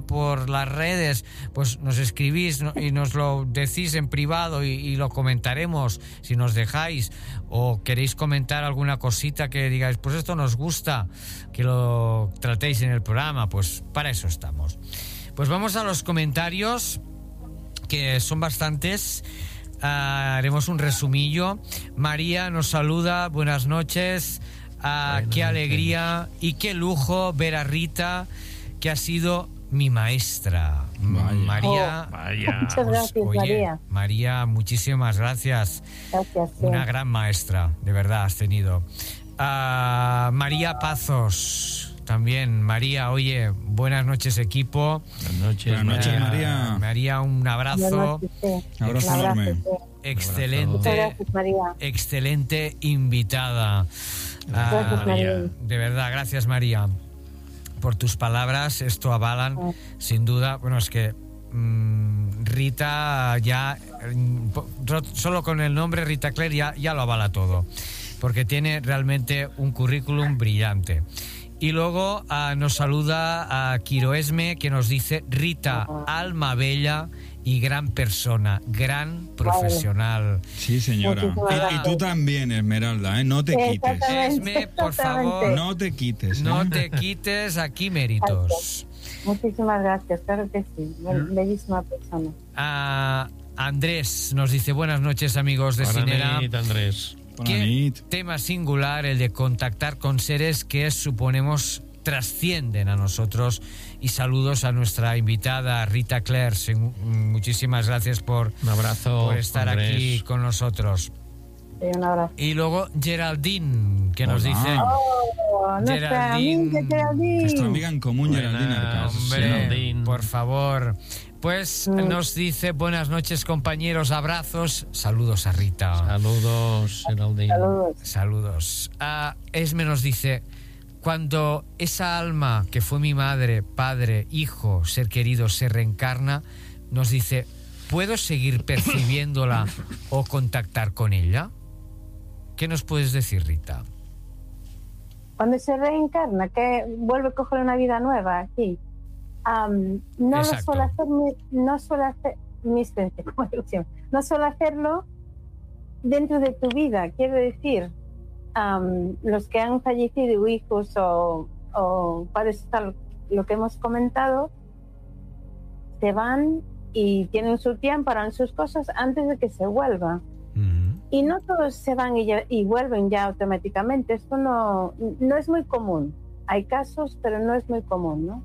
por las redes, pues nos escribís y nos lo decís en privado y lo comentaremos si nos dejáis, o queréis comentar alguna cosita que digáis, pues esto nos gusta, que lo tratéis en el programa, pues para eso estamos. Pues vamos a los comentarios, que son bastantes. Haremos un resumillo. María nos saluda, buenas noches. Qué alegría y qué lujo ver a Rita, que ha sido mi maestra. María, muchas gracias, María. María, muchísimas gracias. Gracias. Una gran maestra, de verdad has tenido. María Pazos, también. María, oye, buenas noches, equipo. Buenas noches, María. María, un abrazo. Abrazo enorme. Excelente. Gracias, María. Excelente invitada. Gracias, María. De verdad, gracias, María, por tus palabras. Esto avalan, sin duda. Bueno, es que Rita ya, solo con el nombre Rita Claire ya lo avala todo, porque tiene realmente un currículum brillante. Y luego nos saluda a Quiroesme, que nos dice: Rita, alma bella y gran persona, gran profesional. Sí, señora. Y tú también, Esmeralda, no te quites. Esme, por favor, no te quites. No te quites aquí méritos. Muchísimas gracias, claro que sí. Bellísima persona. Andrés nos dice: buenas noches, amigos de Cinera. Andrés. Qué tema singular el de contactar con seres que suponemos trascienden a nosotros. Y saludos a nuestra invitada Rita Claire. Muchísimas gracias por estar Andrés, aquí con nosotros. Sí, un abrazo. Y luego Geraldine, que nos dice: Geraldine, nuestra amiga en común, Geraldine Arcas. Hombre, por favor. Pues nos dice: buenas noches, compañeros, abrazos, saludos a Rita. Saludos, Geraldine. Saludos. Esme nos dice: cuando esa alma que fue mi madre, padre, hijo, ser querido, se reencarna, nos dice: ¿puedo seguir percibiéndola o contactar con ella? ¿Qué nos puedes decir, Rita? Cuando se reencarna, que vuelve a coger una vida nueva aquí. No suele hacerlo dentro de tu vida, quiero decir. Los que han fallecido, hijos o padres, tal, lo que hemos comentado, se van y tienen su tiempo, harán sus cosas antes de que se vuelva. Y no todos se van y vuelven ya automáticamente. Esto no es muy común. Hay casos, pero no es muy común, ¿no?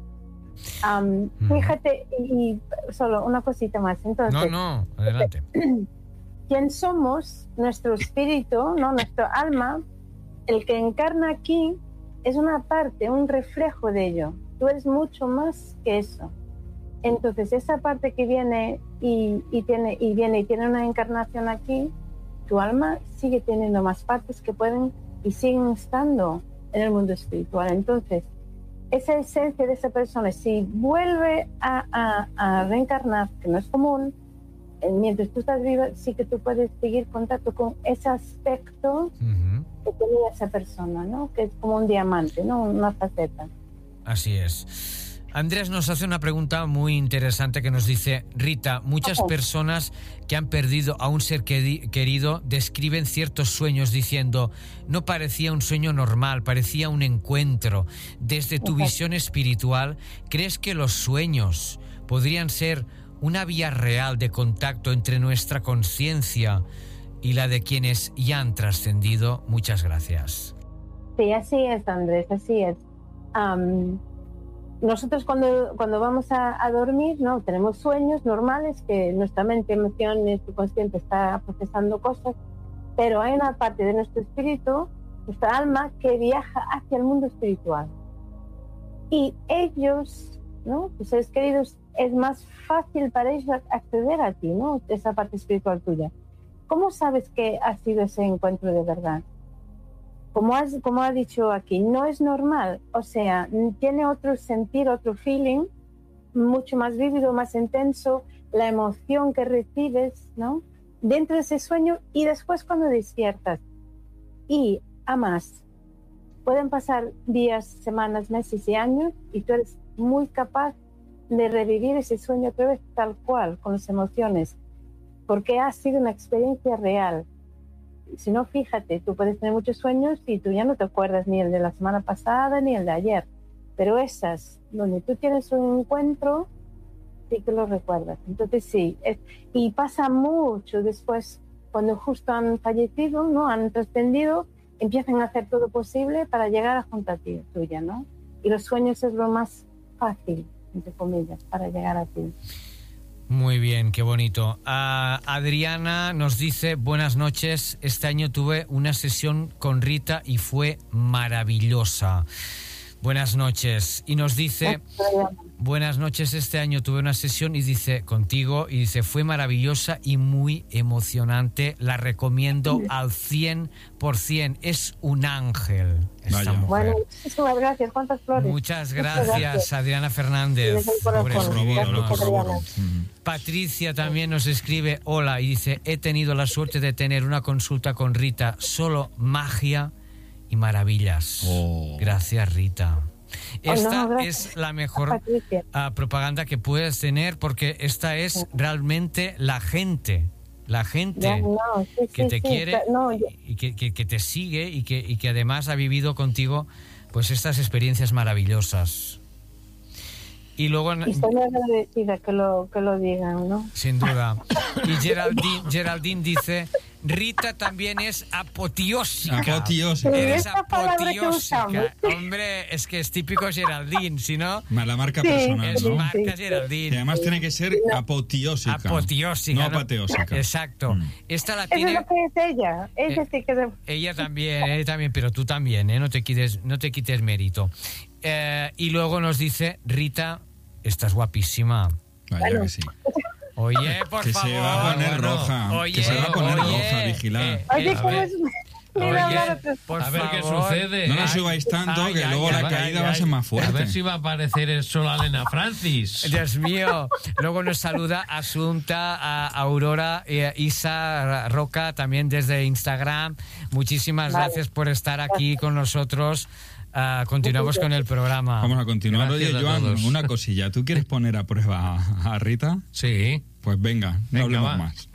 Fíjate, y solo una cosita más. Entonces, no, adelante. ¿Quién somos? Nuestro espíritu, ¿no? Nuestro alma. El que encarna aquí es una parte, un reflejo de ello. Tú eres mucho más que eso. Entonces, esa parte que viene y tiene una encarnación aquí, tu alma sigue teniendo más partes que pueden y siguen estando en el mundo espiritual. Entonces, esa esencia de esa persona, si vuelve a reencarnar, que no es común, mientras tú estás viva, sí que tú puedes seguir contacto con ese aspecto que tenía esa persona, ¿no? Que es como un diamante, ¿no? Una faceta. Así es. Andrés nos hace una pregunta muy interesante que nos dice: Rita, muchas personas que han perdido a un ser querido describen ciertos sueños diciendo: no parecía un sueño normal, parecía un encuentro. Desde tu visión espiritual, ¿crees que los sueños podrían ser una vía real de contacto entre nuestra conciencia y la de quienes ya han trascendido? Muchas gracias. Sí, así es, Andrés, así es. Nosotros cuando vamos a dormir, ¿no? Tenemos sueños normales que nuestra mente, emociones, tu consciente está procesando cosas, pero hay una parte de nuestro espíritu, nuestra alma, que viaja hacia el mundo espiritual. Y ellos, ¿no? Tus seres queridos, es más fácil para ellos acceder a ti, ¿no? Esa parte espiritual tuya. ¿Cómo sabes que ha sido ese encuentro de verdad? Como ha dicho aquí, no es normal, o sea, tiene otro sentir, otro feeling, mucho más vívido, más intenso, la emoción que recibes, ¿no? Dentro de ese sueño y después cuando despiertas. Y a más, pueden pasar días, semanas, meses y años y tú eres muy capaz de revivir ese sueño otra vez tal cual, con las emociones, porque ha sido una experiencia real. Si no, fíjate, tú puedes tener muchos sueños y tú ya no te acuerdas ni el de la semana pasada ni el de ayer, pero esas, donde tú tienes un encuentro, sí que lo recuerdas. Entonces sí, y pasa mucho después, cuando justo han fallecido, ¿no? Han trascendido, empiezan a hacer todo posible para llegar a junto a ti, tuya, ¿no? Y los sueños es lo más fácil, entre comillas, para llegar a ti. Muy bien, qué bonito. Adriana nos dice, buenas noches, este año tuve una sesión con Rita y fue maravillosa. Buenas noches. Y nos dice, buenas noches, este año tuve una sesión y dice, contigo, y dice, fue maravillosa y muy emocionante, la recomiendo al 100%, es un ángel esta mujer. Bueno, muchísimas gracias, ¿cuántas flores? Muchas gracias, Adriana Fernández, por escribirnos. Patricia también nos escribe, hola, y dice, he tenido la suerte de tener una consulta con Rita, solo magia y maravillas. Gracias, Rita. Esta es la mejor propaganda que puedes tener, porque esta es realmente la gente que te quiere y que te sigue y que además ha vivido contigo pues estas experiencias maravillosas. Y luego estoy agradecida que lo digan, ¿no? Sin duda. Y Geraldine dice, Rita también es apoteósica. Eres apoteósica. Hombre, es que es típico Geraldine, si no... La marca personal, es ¿no? marca Geraldine. Y además tiene que ser apoteósica. Apoteósica. No apateósica. Exacto. Esta la tiene... Eso es lo que es ella. Ella sí que... Ella también, pero tú también, no te quites mérito. Y luego nos dice, Rita, estás guapísima. Vaya que sí. Oye, por que favor. Se va a poner roja. Oye, que se va a poner roja, vigilad. Oye, ¿cómo es? A ver qué sucede. No nos subáis tanto, que luego la caída va a ser más fuerte. A ver si va a aparecer el sol Elena Francis. Dios mío. Luego nos saluda Asunta, a Aurora, Isa Roca, también desde Instagram. Muchísimas gracias por estar aquí con nosotros. Continuamos con el programa. Vamos a continuar. Gracias. Oye, Joan, una cosilla. ¿Tú quieres poner a prueba a Rita? Sí. Pues venga, no hablemos más.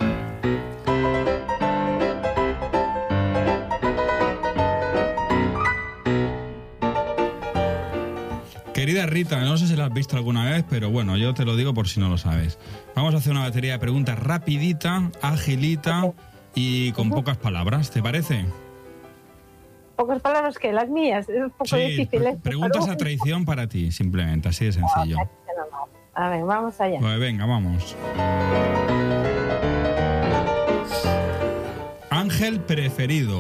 Querida Rita, no sé si la has visto alguna vez, pero bueno, yo te lo digo por si no lo sabes. Vamos a hacer una batería de preguntas rapidita, agilita y con pocas palabras, ¿te parece? Pocas palabras que las mías, es un poco difícil. Preguntas a traición para ti, simplemente, así de sencillo. A ver, vamos allá. Pues venga, vamos. Ángel preferido.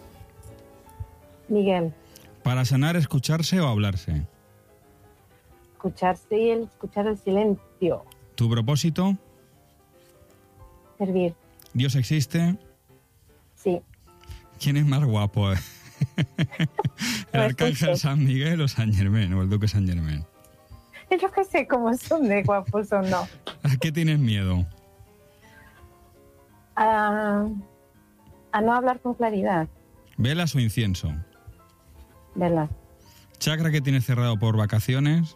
Miguel. Para sanar, escucharse o hablarse. Escucharse y escuchar el silencio. ¿Tu propósito? Servir. ¿Dios existe? Sí. ¿Quién es más guapo? ¿El arcángel San Miguel o San Germán? ¿O el duque San Germán? Yo que sé cómo son de guapos o no. ¿A qué tienes miedo? A no hablar con claridad. ¿Velas o incienso? Velas. ¿Chakra que tienes cerrado por vacaciones?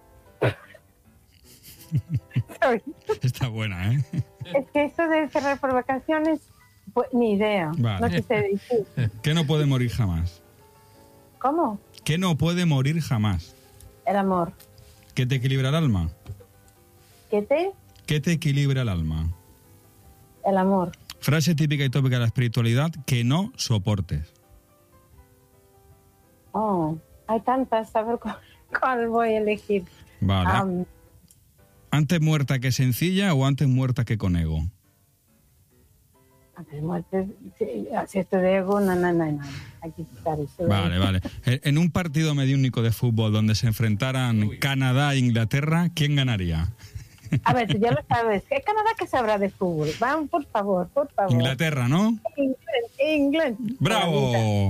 Está buena, ¿eh? Es que esto de cerrar por vacaciones, pues, ni idea. Vale. No sé decir. ¿Qué no puede morir jamás? ¿Cómo? ¿Qué no puede morir jamás? El amor. ¿Qué te equilibra el alma? ¿Qué te equilibra el alma? El amor. Frase típica y tópica de la espiritualidad que no soportes. Oh, hay tantas, a ver cuál voy a elegir. Vale. ¿Antes muerta que sencilla o antes muerta que con ego? Antes muerta, sí, si esto de ego, no. Hay que quitar eso. Vale. En un partido mediúnico de fútbol donde se enfrentaran Canadá e Inglaterra, ¿quién ganaría? A ver, tú ya lo sabes. ¿Qué Canadá que sabrá de fútbol? Van, por favor. Inglaterra, ¿no? England. ¡Bravo!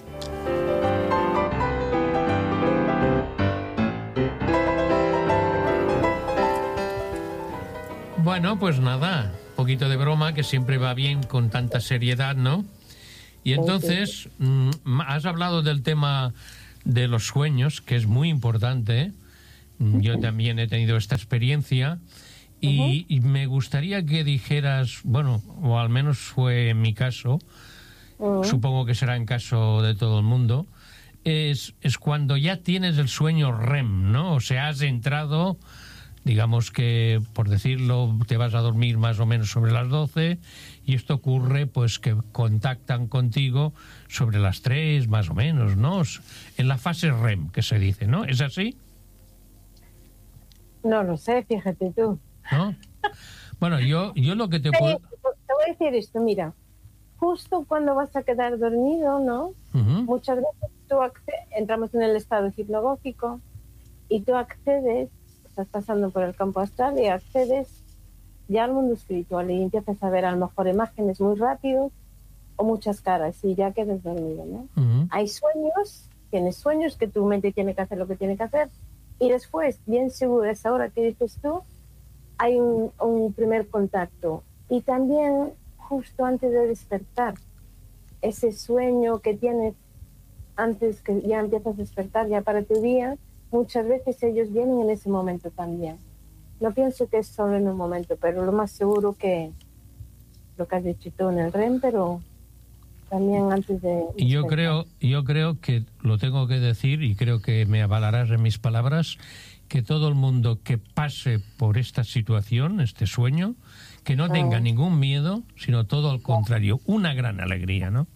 Bueno, pues nada, un poquito de broma que siempre va bien con tanta seriedad, ¿no? Y entonces, has hablado del tema de los sueños, que es muy importante, Yo también he tenido esta experiencia y me gustaría que dijeras, bueno, o al menos fue en mi caso, supongo que será en caso de todo el mundo, es cuando ya tienes el sueño REM, ¿no? O sea, has entrado, digamos que, por decirlo, te vas a dormir más o menos sobre las 12 y esto ocurre pues que contactan contigo sobre las 3 más o menos, ¿no? En la fase REM, que se dice, ¿no? ¿Es así? No lo sé, fíjate tú. ¿No? Bueno, yo lo que te Te puedo... voy a decir esto, mira. Justo cuando vas a quedar dormido, ¿no? Muchas veces entramos en el estado hipnagógico y tú accedes, estás pasando por el campo astral y accedes ya al mundo espiritual y empiezas a ver a lo mejor imágenes muy rápido o muchas caras y ya quedas dormido, ¿no? Hay sueños, tienes sueños que tu mente tiene que hacer lo que tiene que hacer y después, bien seguro, a esa hora que dices tú, hay un primer contacto y también justo antes de despertar, ese sueño que tienes antes que ya empiezas a despertar ya para tu día, muchas veces ellos vienen en ese momento también. No pienso que es solo en un momento, pero lo más seguro que lo que has dicho tú en el REM, pero también antes de... Yo creo que lo tengo que decir y creo que me avalarás en mis palabras, que todo el mundo que pase por esta situación, este sueño, que no tenga ningún miedo, sino todo al contrario, una gran alegría, ¿no?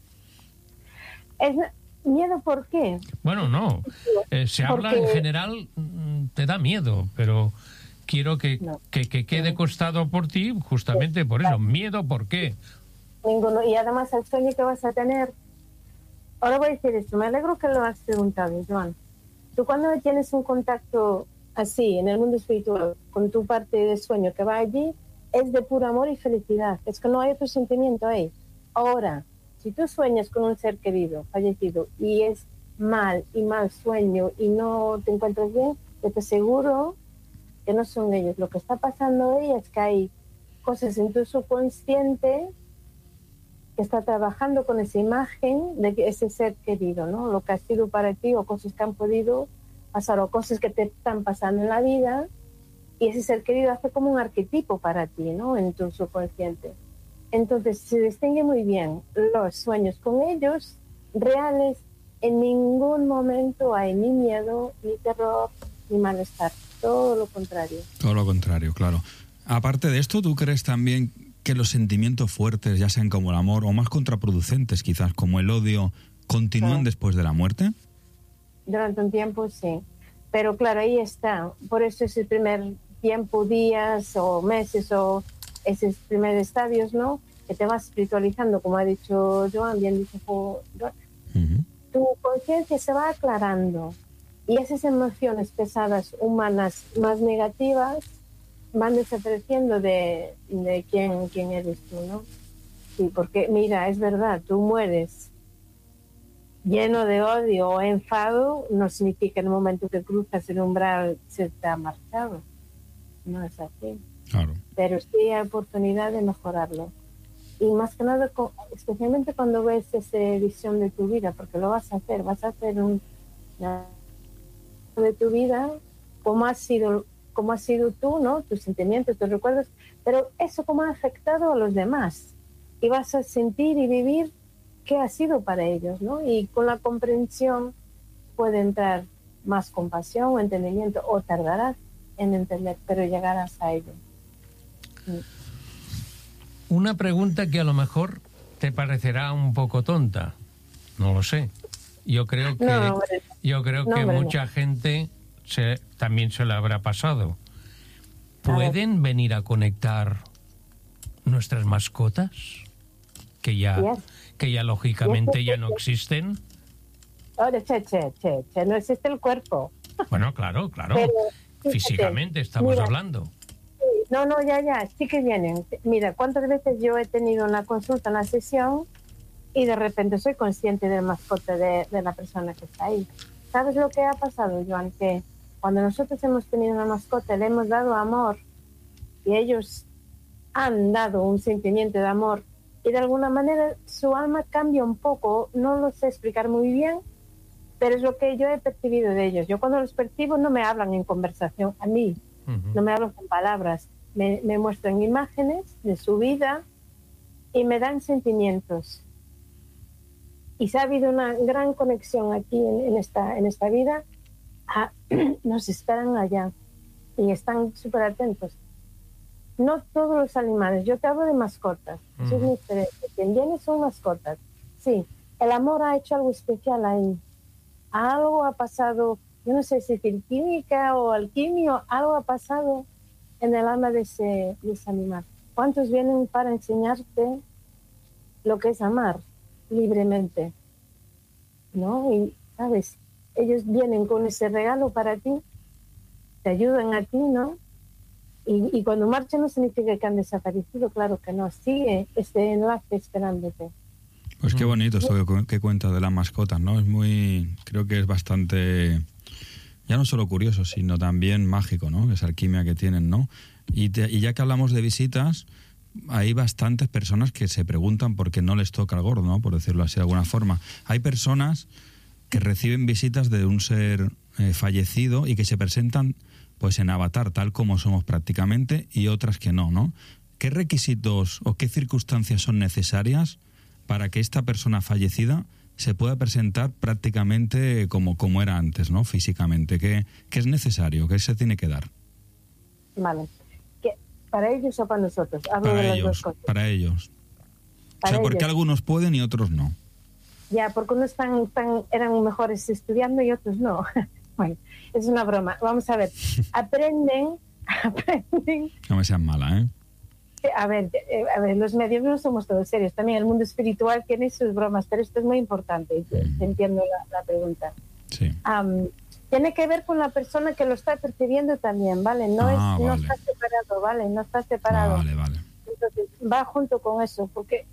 ¿Miedo por qué? Bueno, no. Se habla en general, te da miedo, pero quiero que quede costado por ti justamente por eso. ¿Miedo por qué? Ninguno. Y además el sueño que vas a tener... Ahora voy a decir esto, me alegro que lo has preguntado, Joan. Tú cuando tienes un contacto así, en el mundo espiritual, con tu parte de sueño que va allí, es de puro amor y felicidad. Es que no hay otro sentimiento ahí. Ahora, si tú sueñas con un ser querido, fallecido, y es mal sueño y no te encuentras bien, yo te aseguro que no son ellos. Lo que está pasando ahí es que hay cosas en tu subconsciente que está trabajando con esa imagen de ese ser querido, ¿no? Lo que ha sido para ti o cosas que han podido pasar o cosas que te están pasando en la vida. Y ese ser querido hace como un arquetipo para ti, ¿no? En tu subconsciente. Entonces, se distingue muy bien los sueños con ellos reales. En ningún momento hay ni miedo, ni terror, ni malestar. Todo lo contrario. Todo lo contrario, claro. Aparte de esto, ¿tú crees también que los sentimientos fuertes, ya sean como el amor o más contraproducentes quizás, como el odio, continúan después de la muerte? Durante un tiempo, sí. Pero claro, ahí está. Por eso es el primer tiempo, días o meses o esos primeros estadios, ¿no? Que te vas espiritualizando, como ha dicho Joan, bien dicho Joan. Tu conciencia se va aclarando y esas emociones pesadas, humanas, más negativas, van desapareciendo de quién eres tú, ¿no? Sí, porque mira, es verdad, tú mueres lleno de odio o enfado, no significa en el momento que cruzas el umbral se te ha marchado. No es así. Claro. Pero sí hay oportunidad de mejorarlo. Y más que nada, especialmente cuando ves esa visión de tu vida, porque lo vas a hacer una de tu vida, cómo has sido tú, ¿no? Tus sentimientos, tus recuerdos, pero eso cómo ha afectado a los demás. Y vas a sentir y vivir qué ha sido para ellos, ¿no? Y con la comprensión puede entrar más compasión o entendimiento, o tardarás en entender, pero llegarás a ello. Una pregunta que a lo mejor te parecerá un poco tonta, no lo sé. Yo creo que mucha gente también se le habrá pasado. ¿Pueden venir a conectar nuestras mascotas que ya lógicamente ya no existen? Ahora, no existe el cuerpo. Bueno, claro. Pero, físicamente estamos hablando. No, ya, sí que vienen. Mira, ¿cuántas veces yo he tenido una consulta, una sesión, y de repente soy consciente de la mascota de la persona que está ahí? ¿Sabes lo que ha pasado, Joan? Que cuando nosotros hemos tenido una mascota, le hemos dado amor, y ellos han dado un sentimiento de amor, y de alguna manera su alma cambia un poco, no lo sé explicar muy bien, pero es lo que yo he percibido de ellos. Yo cuando los percibo no me hablan en conversación a mí, no me hablan con palabras, me muestran imágenes de su vida y me dan sentimientos. Y se ha habido una gran conexión aquí en esta vida. Nos esperan allá y están súper atentos. No todos los animales, yo te hablo de mascotas, eso es muy diferente. Quien viene son mascotas. Sí, el amor ha hecho algo especial ahí. Algo ha pasado, yo no sé si es química o alquimia, algo ha pasado en el alma de ese animal. ¿Cuántos vienen para enseñarte lo que es amar libremente? ¿No? Y, ¿sabes? Ellos vienen con ese regalo para ti, te ayudan a ti, ¿no? Y cuando marchan no significa que han desaparecido, claro que no, sigue ese enlace esperándote. Pues qué bonito esto que cuentas de las mascotas, ¿no? Es muy, creo que es bastante, ya no solo curioso, sino también mágico, ¿no? Esa alquimia que tienen, ¿no? Y ya que hablamos de visitas, hay bastantes personas que se preguntan por qué no les toca el gordo, ¿no? Por decirlo así de alguna forma. Hay personas que reciben visitas de un ser fallecido y que se presentan pues en avatar, tal como somos prácticamente, y otras que no, ¿no? ¿Qué requisitos o qué circunstancias son necesarias para que esta persona fallecida se pueda presentar prácticamente como era antes, ¿no? Físicamente. ¿Qué es necesario? ¿Qué se tiene que dar? Vale. ¿Para ellos o para nosotros? Hablo para ellos, para ellos. Para ¿por qué ellos. algunos pueden y otros no? Ya, porque unos eran mejores estudiando y otros no. Bueno, es una broma. Vamos a ver. Aprenden. No me seas mala, ¿eh? A ver, los medios no somos todos serios. También el mundo espiritual tiene sus bromas, pero esto es muy importante. Entiendo la pregunta. Sí. Tiene que ver con la persona que lo está percibiendo también, ¿vale? No está separado, ¿vale? No está separado. Vale. Entonces, va junto con eso, porque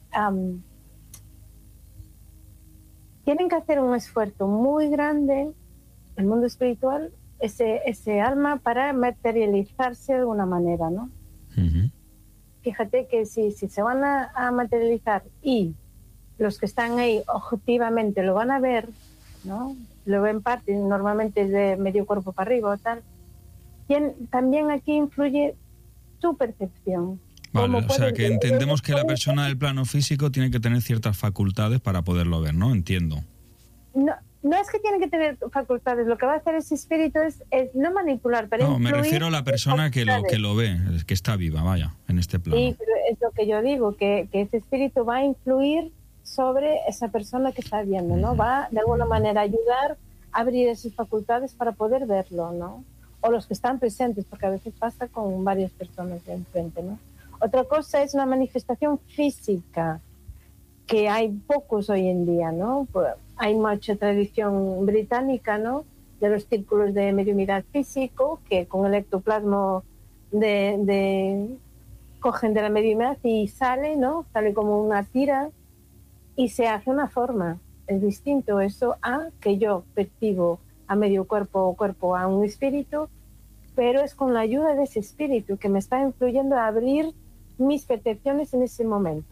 tienen que hacer un esfuerzo muy grande, el mundo espiritual, ese alma, para materializarse de alguna manera, ¿no? Uh-huh. Fíjate que si se van a materializar y los que están ahí objetivamente lo van a ver, ¿no? Lo ven parte, normalmente es de medio cuerpo para arriba o tal. También aquí influye tu percepción. Vale, o sea que entendemos que la persona del plano físico tiene que tener ciertas facultades para poderlo ver, ¿no? Entiendo. No es que tiene que tener facultades, lo que va a hacer ese espíritu es no manipular, pero no, me refiero a la persona que lo ve, que está viva, vaya, en este plano. Sí, pero es lo que yo digo, que ese espíritu va a influir sobre esa persona que está viendo, ¿no? Va de alguna manera a ayudar a abrir esas facultades para poder verlo, ¿no? O los que están presentes, porque a veces pasa con varias personas de enfrente, ¿no? Otra cosa es una manifestación física, que hay pocos hoy en día, ¿no? Pues hay mucha tradición británica, ¿no? De los círculos de mediumidad físico, que con el ectoplasma cogen de la mediumidad y sale, ¿no? Sale como una tira y se hace una forma. Es distinto eso a que yo percibo a medio cuerpo o cuerpo a un espíritu, pero es con la ayuda de ese espíritu que me está influyendo a abrir mis percepciones en ese momento.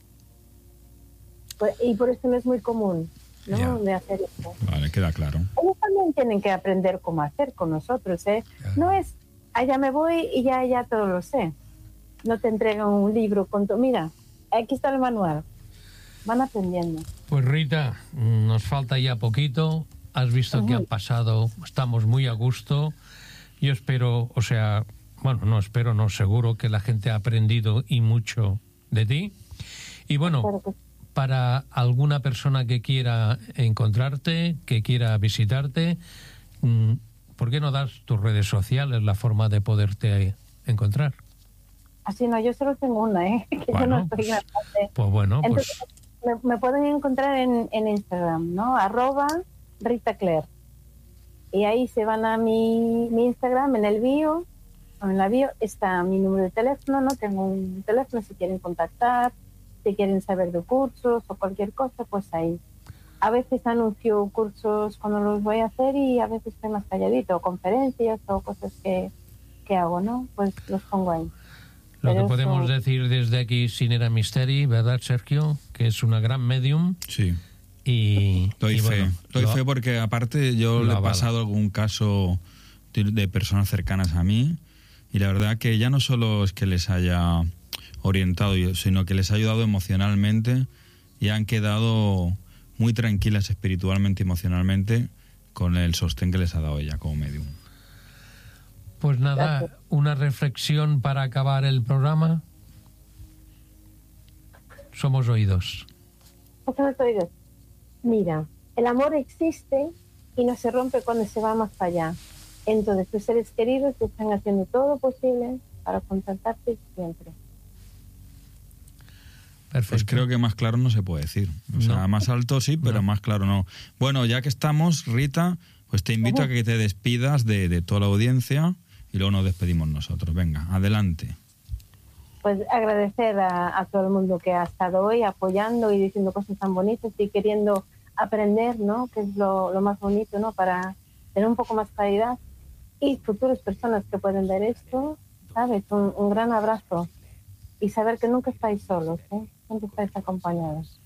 Y por eso no es muy común, ¿no? Yeah. De hacer esto. Vale, queda claro. Ellos también tienen que aprender cómo hacer con nosotros, ¿eh? Yeah. No es, allá me voy y ya todo lo sé. No te entregan un libro con todo. Mira, aquí está el manual. Van aprendiendo. Pues Rita, nos falta ya poquito. Has visto que ha pasado, estamos muy a gusto. Yo espero, seguro que la gente ha aprendido y mucho de ti. Y bueno, para alguna persona que quiera encontrarte, que quiera visitarte, ¿por qué no das tus redes sociales, la forma de poderte encontrar? Así no, yo solo tengo una, ¿eh? Que bueno, yo no estoy Entonces, me pueden encontrar en Instagram, ¿no? @RitaClaire. Y ahí se van a mi Instagram, en la bio está mi número de teléfono, ¿no? Tengo un teléfono si quieren contactar, si quieren saber de cursos o cualquier cosa, pues ahí. A veces anuncio cursos cuando los voy a hacer y a veces estoy más calladito, o conferencias o cosas que hago, ¿no? Pues los pongo ahí. Lo que podemos decir desde aquí, Sinera Misteri, ¿verdad, Sergio? Que es una gran medium. Sí. Doy fe porque aparte yo le he pasado algún caso de personas cercanas a mí y la verdad que ya no solo es que les haya orientado, sino que les ha ayudado emocionalmente y han quedado muy tranquilas espiritualmente y emocionalmente con el sostén que les ha dado ella como medium. Pues nada, gracias. Una reflexión para acabar el programa. Somos oídos. Somos oídos. Mira, el amor existe y no se rompe cuando se va más allá. Entonces, tus seres queridos te están haciendo todo lo posible para contactarte siempre. Perfecto. Pues creo que más claro no se puede decir. O sea, más alto sí, pero más claro no. Bueno, ya que estamos, Rita, pues te invito a que te despidas de toda la audiencia y luego nos despedimos nosotros. Venga, adelante. Pues agradecer a todo el mundo que ha estado hoy apoyando y diciendo cosas tan bonitas y queriendo aprender, ¿no? Que es lo más bonito, ¿no? Para tener un poco más claridad. Y futuras personas que pueden ver esto, ¿sabes? Un gran abrazo. Y saber que nunca estáis solos, ¿eh? Siempre estáis acompañados.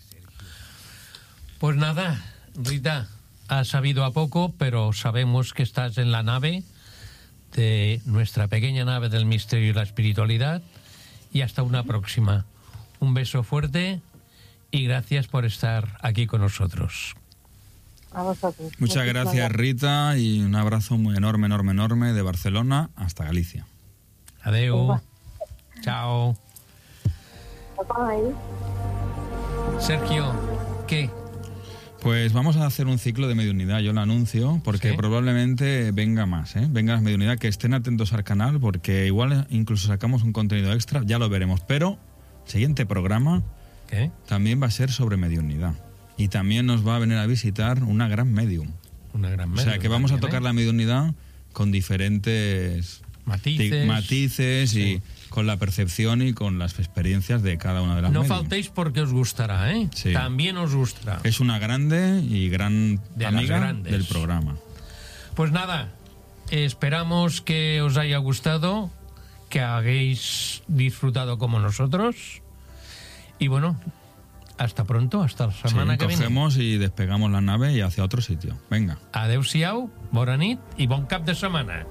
Pues nada, Rita, has sabido a poco, pero sabemos que estás en la nave de nuestra pequeña nave del misterio y la espiritualidad. Y hasta una próxima. Un beso fuerte y gracias por estar aquí con nosotros. A vosotros. Muchas gracias, Rita, y un abrazo muy enorme de Barcelona hasta Galicia. Adeu. Chao. Bye. Sergio, ¿qué? Pues vamos a hacer un ciclo de mediunidad, yo lo anuncio, porque probablemente venga más, venga más mediunidad, que estén atentos al canal, porque igual incluso sacamos un contenido extra, ya lo veremos, pero el siguiente programa también va a ser sobre mediunidad. Y también nos va a venir a visitar una gran medium. Una gran medium. O sea, que vamos a tocar la mediunidad con diferentes matices y con la percepción y con las experiencias de cada una de las medium. No faltéis porque os gustará, ¿eh? Sí. También os gustará. Es una grande y gran amiga del programa. Pues nada, esperamos que os haya gustado, que habéis disfrutado como nosotros. Y bueno, hasta pronto, hasta la semana que viene. Cogemos y despegamos la nave y hacia otro sitio. Venga. Adeu-siau, bona nit i bon cap de setmana.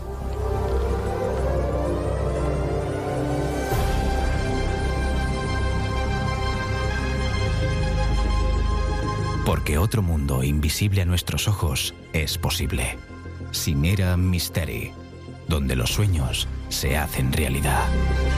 Porque otro mundo invisible a nuestros ojos es posible. Simera Mysteri, donde los sueños se hacen realidad.